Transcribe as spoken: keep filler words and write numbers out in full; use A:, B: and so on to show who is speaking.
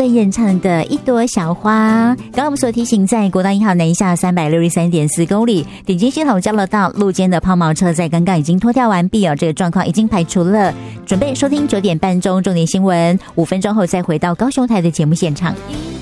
A: 所演唱的一朵小花。刚刚我们所提醒，在国道一号南下三百六十三点四公里，顶尖系统交流道路肩的抛锚车在刚刚已经脱掉完毕哦，这个状况已经排除了。准备收听九点半钟重点新闻，五分钟后再回到高雄台的节目现场。